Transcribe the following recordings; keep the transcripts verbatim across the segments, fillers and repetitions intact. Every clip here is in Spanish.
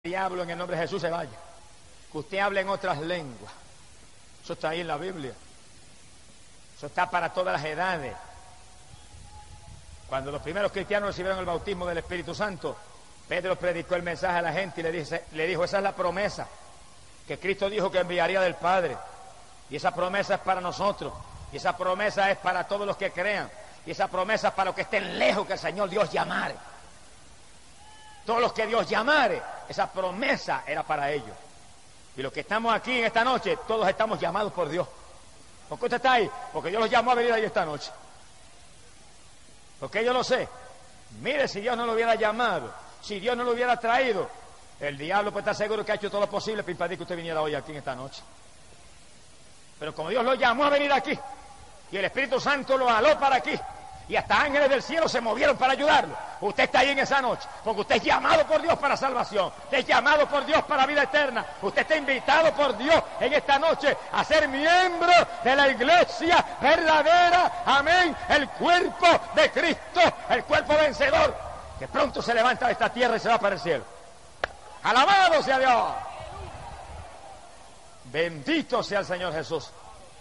diablo en el nombre de Jesús se vaya. Que usted hable en otras lenguas. Eso está ahí en la Biblia. Eso está para todas las edades. Cuando los primeros cristianos recibieron el bautismo del Espíritu Santo, Pedro predicó el mensaje a la gente y le, dice, le dijo, esa es la promesa que Cristo dijo que enviaría del Padre. Y esa promesa es para nosotros. Y esa promesa es para todos los que crean. Y esa promesa es para los que estén lejos, que el Señor Dios llamare. Todos los que Dios llamare, esa promesa era para ellos. Y los que estamos aquí en esta noche, todos estamos llamados por Dios. ¿Por qué usted está ahí? Porque Dios los llamó a venir ahí esta noche. Porque yo lo sé. Mire, si Dios no lo hubiera llamado, si Dios no lo hubiera traído, el diablo puede estar seguro que ha hecho todo lo posible para impedir que usted viniera hoy aquí en esta noche. Pero como Dios lo llamó a venir aquí, y el Espíritu Santo lo jaló para aquí, y hasta ángeles del cielo se movieron para ayudarlo, usted está ahí en esa noche, porque usted es llamado por Dios para salvación, usted es llamado por Dios para vida eterna, usted está invitado por Dios en esta noche a ser miembro de la iglesia verdadera, amén, el cuerpo de Cristo, el cuerpo vencedor, que pronto se levanta de esta tierra y se va para el cielo. ¡Alabado sea Dios! Bendito sea el Señor Jesús.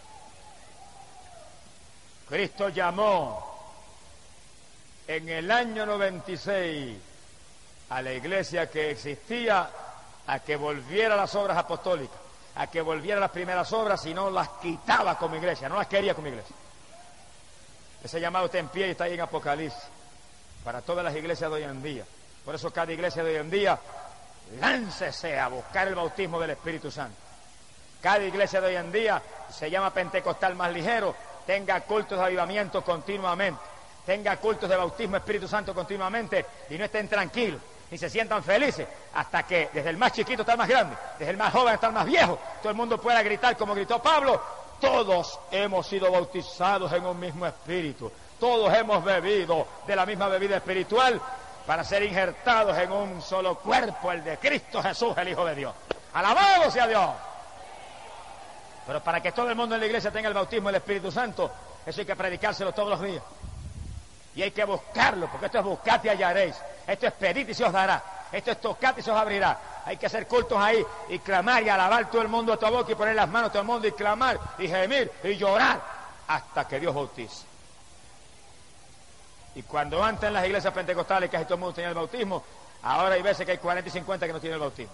Cristo llamó en el año noventa y seis a la iglesia que existía a que volviera a las obras apostólicas, a que volviera a las primeras obras, y no las quitaba como iglesia, no las quería como iglesia. Ese llamado está en pie y está ahí en Apocalipsis para todas las iglesias de hoy en día. Por eso cada iglesia de hoy en día, láncese a buscar el bautismo del Espíritu Santo. Cada iglesia de hoy en día se llama pentecostal más ligero, tenga cultos de avivamiento continuamente, tenga cultos de bautismo Espíritu Santo continuamente, y no estén tranquilos, ni se sientan felices, hasta que desde el más chiquito hasta el más grande, desde el más joven hasta el más viejo, todo el mundo pueda gritar como gritó Pablo, todos hemos sido bautizados en un mismo espíritu, todos hemos bebido de la misma bebida espiritual, para ser injertados en un solo cuerpo, el de Cristo Jesús, el Hijo de Dios. ¡Alabado sea Dios! Pero para que todo el mundo en la iglesia tenga el bautismo del Espíritu Santo, eso hay que predicárselo todos los días. Y hay que buscarlo, porque esto es buscad y hallaréis. Esto es pedid y se os dará. Esto es tocad y se os abrirá. Hay que hacer cultos ahí y clamar y alabar todo el mundo a tu boca y poner las manos a todo el mundo y clamar y gemir y llorar hasta que Dios bautice. Y cuando antes en las iglesias pentecostales casi todo el mundo tenía el bautismo, ahora hay veces que hay cuarenta y cincuenta que no tienen el bautismo.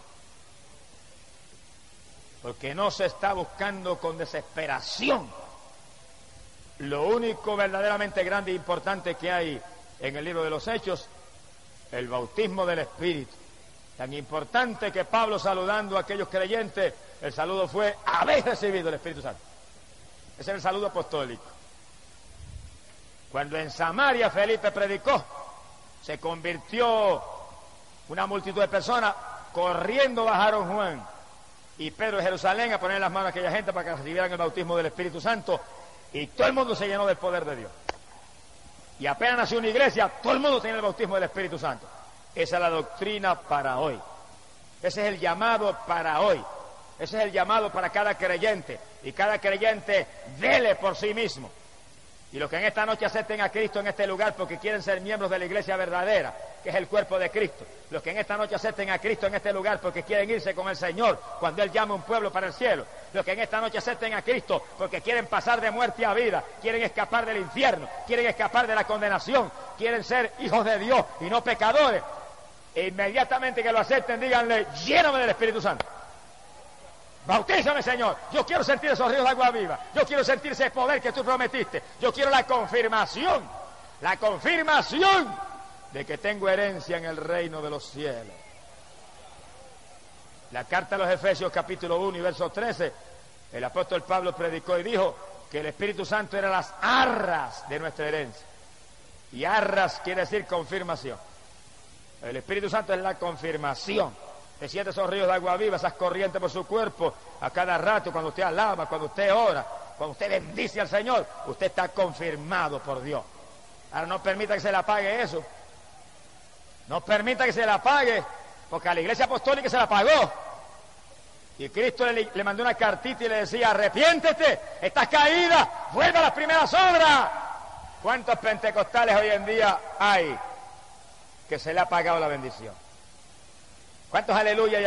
Porque no se está buscando con desesperación lo único verdaderamente grande e importante que hay en el libro de los Hechos, el bautismo del Espíritu. Tan importante que Pablo, saludando a aquellos creyentes, el saludo fue: habéis recibido el Espíritu Santo. Ese es el saludo apostólico. Cuando en Samaria Felipe predicó, se convirtió una multitud de personas, corriendo bajaron Juan y Pedro de Jerusalén a poner las manos a aquella gente para que recibieran el bautismo del Espíritu Santo, y todo el mundo se llenó del poder de Dios. Y apenas nació una iglesia, todo el mundo tenía el bautismo del Espíritu Santo. Esa es la doctrina para hoy. Ese es el llamado para hoy. Ese es el llamado para cada creyente. Y cada creyente vele por sí mismo. Y los que en esta noche acepten a Cristo en este lugar porque quieren ser miembros de la iglesia verdadera, que es el cuerpo de Cristo. Los que en esta noche acepten a Cristo en este lugar porque quieren irse con el Señor cuando Él llame a un pueblo para el cielo. Los que en esta noche acepten a Cristo porque quieren pasar de muerte a vida, quieren escapar del infierno, quieren escapar de la condenación, quieren ser hijos de Dios y no pecadores. E inmediatamente que lo acepten, díganle: lléname del Espíritu Santo. Bautízame, Señor. Yo quiero sentir esos ríos de agua viva. Yo quiero sentir ese poder que tú prometiste. Yo quiero la confirmación, la confirmación de que tengo herencia en el reino de los cielos. La carta a los Efesios, capítulo uno y verso trece, el apóstol Pablo predicó y dijo que el Espíritu Santo era las arras de nuestra herencia. Y arras quiere decir confirmación. El Espíritu Santo es la confirmación. Te siente esos ríos de agua viva, esas corrientes por su cuerpo, a cada rato, cuando usted alaba, cuando usted ora, cuando usted bendice al Señor, usted está confirmado por Dios. Ahora no permita que se le apague eso. No permita que se le apague, porque a la iglesia apostólica se la apagó. Y Cristo le, le mandó una cartita y le decía: arrepiéntete, estás caída, vuelve a las primeras obras. ¿Cuántos pentecostales hoy en día hay que se le ha apagado la bendición? ¿Cuántos aleluya?